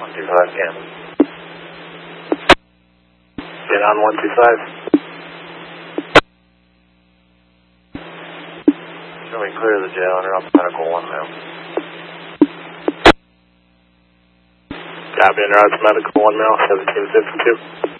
125 cam. Get on 125. Show me clear the jail and up medical 1 now. Copy, and route to medical 1 mile, 1752.